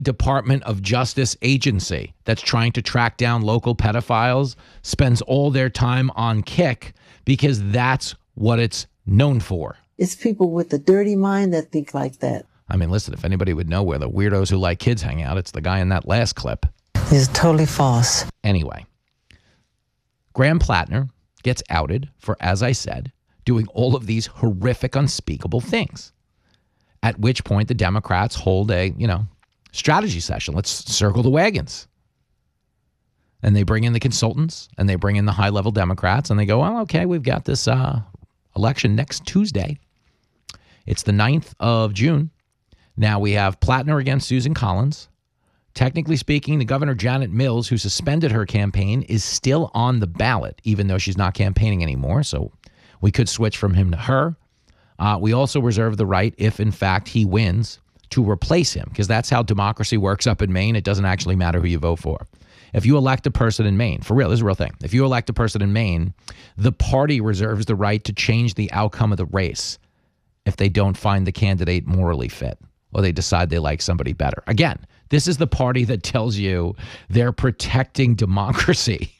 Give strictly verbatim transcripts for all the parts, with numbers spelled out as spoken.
Department of Justice agency that's trying to track down local pedophiles spends all their time on Kick because that's what it's known for. It's people with a dirty mind that think like that. I mean, listen, if anybody would know where the weirdos who like kids hang out, it's the guy in that last clip. It's totally false. Anyway, Graham Plattner gets outed for, as I said, doing all of these horrific, unspeakable things. At which point the Democrats hold a, you know, strategy session. Let's circle the wagons. And they bring in the consultants and they bring in the high-level Democrats and they go, well, okay, we've got this uh, election next Tuesday. It's the ninth of June. Now we have Plattner against Susan Collins. Technically speaking, the Governor Janet Mills, who suspended her campaign, is still on the ballot, even though she's not campaigning anymore. So we could switch from him to her. Uh, we also reserve the right, if in fact he wins, to replace him, because that's how democracy works up in Maine. It doesn't actually matter who you vote for. If you elect a person in Maine, for real, this is a real thing. If you elect a person in Maine, the party reserves the right to change the outcome of the race if they don't find the candidate morally fit or they decide they like somebody better. Again, this is the party that tells you they're protecting democracy.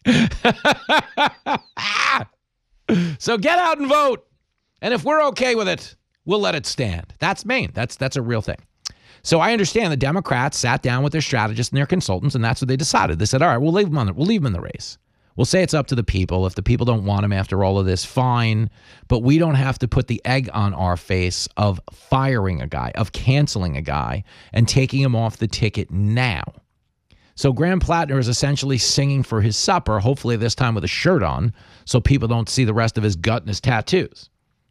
So get out and vote. And if we're okay with it, we'll let it stand. That's Maine. That's that's a real thing. So I understand the Democrats sat down with their strategists and their consultants, and that's what they decided. They said, all right, we'll leave them on the, we'll leave them in the race. We'll say it's up to the people. If the people don't want him after all of this, fine. But we don't have to put the egg on our face of firing a guy, of canceling a guy, and taking him off the ticket now. So Graham Plattner is essentially singing for his supper, hopefully this time with a shirt on, so people don't see the rest of his gut and his tattoos.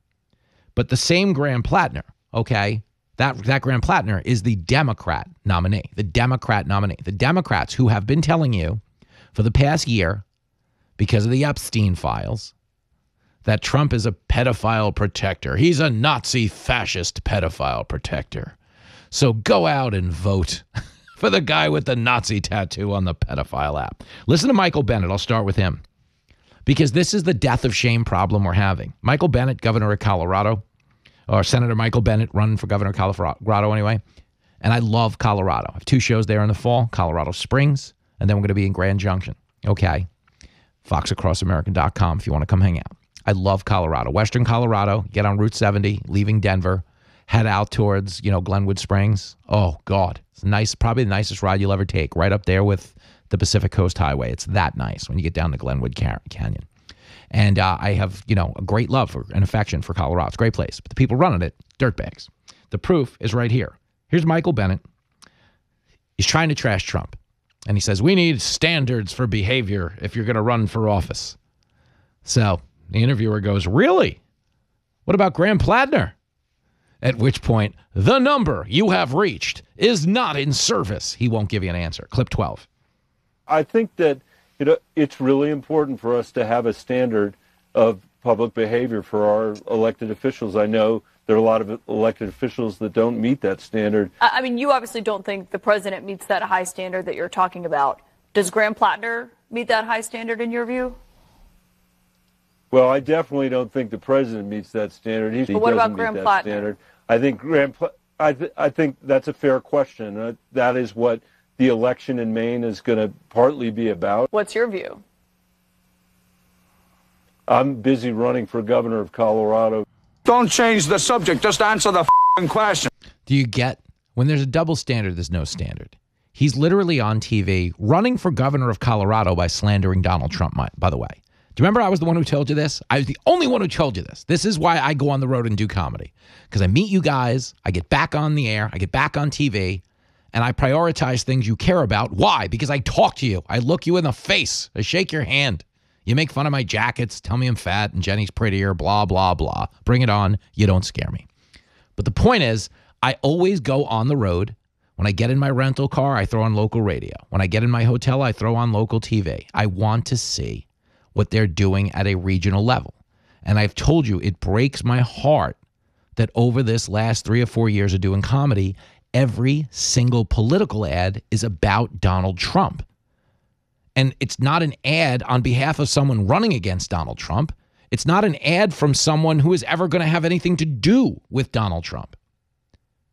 But the same Graham Plattner, okay, that, that Graham Plattner is the Democrat nominee, the Democrat nominee. The Democrats who have been telling you for the past year, because of the Epstein files, that Trump is a pedophile protector. He's a Nazi fascist pedophile protector. So go out and vote for the guy with the Nazi tattoo on the pedophile app. Listen to Michael Bennet. I'll start with him, because this is the death of shame problem we're having. Michael Bennet, governor of Colorado, or Senator Michael Bennet running for governor of Colorado anyway. And I love Colorado. I have two shows there in the fall, Colorado Springs, and then we're going to be in Grand Junction. Okay. fox across america dot com if you want to come hang out. I love Colorado. Western Colorado, get on Route seventy, leaving Denver, head out towards, you know, Glenwood Springs. Oh, God. It's nice. Probably the nicest ride you'll ever take. Right up there with the Pacific Coast Highway. It's that nice when you get down to Glenwood Canyon. And uh, I have, you know, a great love for and affection for Colorado. It's a great place. But the people running it, dirtbags. The proof is right here. Here's Michael Bennet. He's trying to trash Trump. And he says, we need standards for behavior if you're going to run for office. So the interviewer goes, really? What about Graham Plattner? At which point, the number you have reached is not in service. He won't give you an answer. Clip twelve. I think that you know, it's really important for us to have a standard of public behavior for our elected officials. I know there are a lot of elected officials that don't meet that standard. I mean, you obviously don't think the president meets that high standard that you're talking about. Does Graham Plattner meet that high standard in your view? Well, I definitely don't think the president meets that standard. He, but he what doesn't about Graham meet that Plattner? Standard. I think Graham. I th- I think that's a fair question. Uh, that is what the election in Maine is going to partly be about. What's your view? I'm busy running for governor of Colorado. Don't change the subject. Just answer the f***ing question. Do you get, when there's a double standard, there's no standard. He's literally on T V running for governor of Colorado by slandering Donald Trump, by the way. Do you remember I was the one who told you this? I was the only one who told you this. This is why I go on the road and do comedy. Because I meet you guys, I get back on the air, I get back on T V, and I prioritize things you care about. Why? Because I talk to you. I look you in the face. I shake your hand. You make fun of my jackets, tell me I'm fat and Jenny's prettier, blah, blah, blah. Bring it on. You don't scare me. But the point is, I always go on the road. When I get in my rental car, I throw on local radio. When I get in my hotel, I throw on local T V. I want to see what they're doing at a regional level. And I've told you, it breaks my heart that over this last three or four years of doing comedy, every single political ad is about Donald Trump. And it's not an ad on behalf of someone running against Donald Trump. It's not an ad from someone who is ever going to have anything to do with Donald Trump.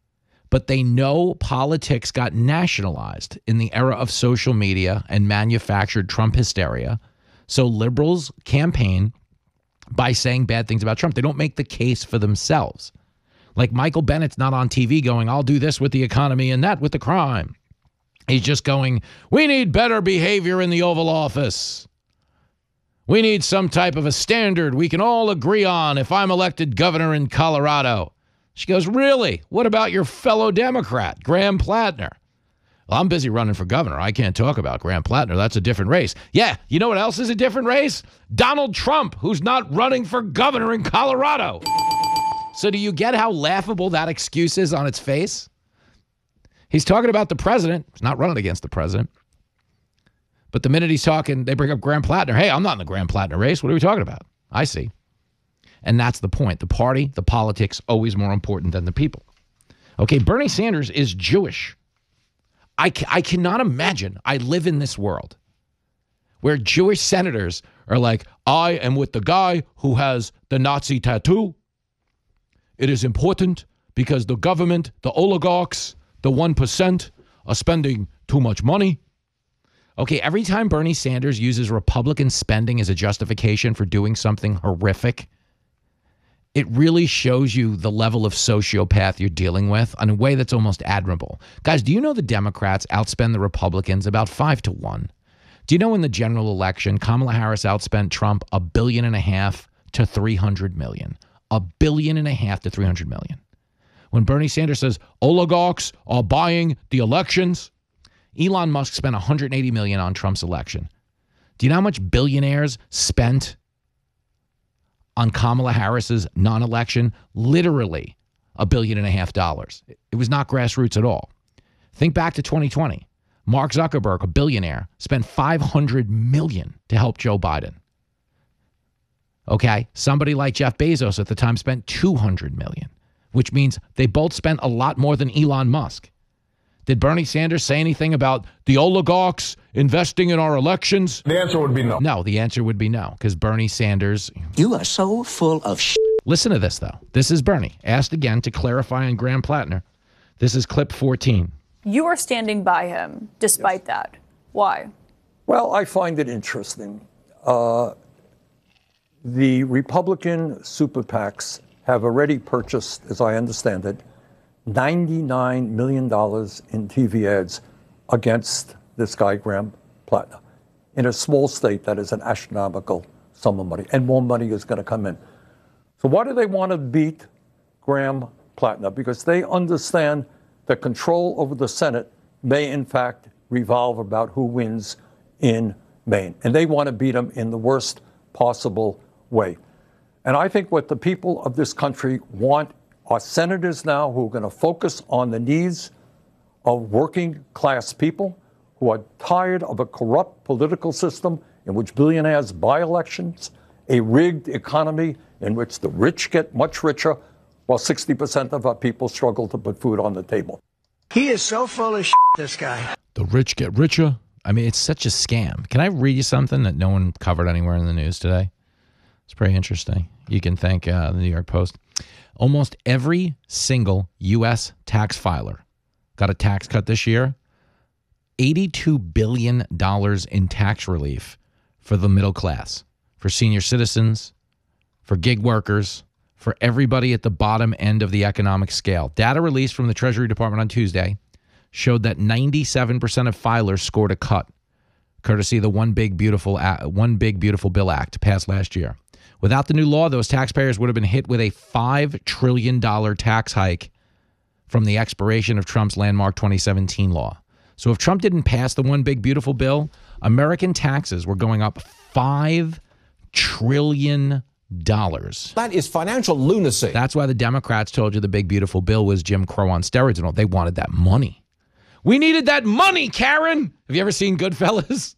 but they know politics got nationalized in the era of social media and manufactured Trump hysteria. So liberals campaign by saying bad things about Trump. They don't make the case for themselves. Like Michael Bennett's not on T V going, I'll do this with the economy and that with the crime. He's just going, we need better behavior in the Oval Office. We need some type of a standard we can all agree on if I'm elected governor in Colorado. She goes, really? What about your fellow Democrat, Graham Plattner? Well, I'm busy running for governor. I can't talk about Graham Plattner. That's a different race. Yeah, you know what else is a different race? Donald Trump, who's not running for governor in Colorado. So do you get how laughable that excuse is on its face? He's talking about the president. He's not running against the president. But the minute he's talking, they bring up Graham Plattner. Hey, I'm not in the Graham Plattner race. What are we talking about? I see. And that's the point. The party, the politics, always more important than the people. Okay, Bernie Sanders is Jewish. I, ca- I cannot imagine I live in this world where Jewish senators are like, I am with the guy who has the Nazi tattoo. It is important because the government, the oligarchs, the one percent are spending too much money. Okay, every time Bernie Sanders uses Republican spending as a justification for doing something horrific, it really shows you the level of sociopath you're dealing with in a way that's almost admirable. Guys, do you know the Democrats outspend the Republicans about five to one? Do you know in the general election, Kamala Harris outspent Trump a billion and a half to three hundred million? A billion and a half to three hundred million. When Bernie Sanders says oligarchs are buying the elections, Elon Musk spent one hundred eighty million dollars on Trump's election. Do you know how much billionaires spent on Kamala Harris's non-election? Literally a billion and a half dollars. It was not grassroots at all. Think back to twenty twenty. Mark Zuckerberg, a billionaire, spent five hundred million dollars to help Joe Biden. Okay, somebody like Jeff Bezos at the time spent two hundred million dollars, which means they both spent a lot more than Elon Musk. Did Bernie Sanders say anything about the oligarchs investing in our elections? The answer would be no. No, the answer would be no, because Bernie Sanders... You are so full of sh**. Listen to this, though. This is Bernie, asked again to clarify on Graham Plattner. This is clip fourteen. You are standing by him despite yes. that. Why? Well, I find it interesting. Uh, the Republican super PACs have already purchased, as I understand it, ninety-nine million dollars in T V ads against this guy, Graham Plattner. In a small state, that is an astronomical sum of money, and more money is going to come in. So why do they want to beat Graham Plattner? Because they understand that control over the Senate may, in fact, revolve about who wins in Maine. And they want to beat him in the worst possible way. And I think what the people of this country want are senators now who are going to focus on the needs of working class people who are tired of a corrupt political system in which billionaires buy elections, a rigged economy in which the rich get much richer while sixty percent of our people struggle to put food on the table. He is so full of shit, this guy. The rich get richer. I mean, it's such a scam. Can I read you something that no one covered anywhere in the news today? It's pretty interesting. You can thank uh, the New York Post. Almost every single U S tax filer got a tax cut this year. eighty-two billion dollars in tax relief for the middle class, for senior citizens, for gig workers, for everybody at the bottom end of the economic scale. Data released from the Treasury Department on Tuesday showed that ninety-seven percent of filers scored a cut, courtesy of the One Big Beautiful One Big Beautiful Bill Act passed last year. Without the new law, those taxpayers would have been hit with a five trillion dollars tax hike from the expiration of Trump's landmark twenty seventeen law. So if Trump didn't pass the One Big Beautiful Bill, American taxes were going up five trillion dollars. That is financial lunacy. That's why the Democrats told you the Big Beautiful Bill was Jim Crow on steroids and all. They wanted that money. We needed that money, Karen. Have you ever seen Goodfellas?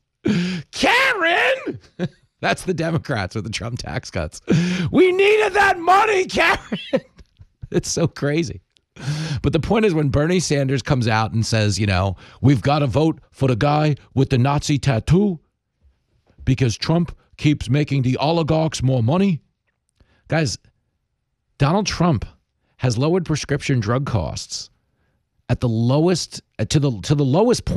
Karen! That's the Democrats with the Trump tax cuts. We needed that money, Karen. It's so crazy. But the point is, when Bernie Sanders comes out and says, you know, we've got to vote for the guy with the Nazi tattoo because Trump keeps making the oligarchs more money. Guys, Donald Trump has lowered prescription drug costs at the lowest, to the to the lowest point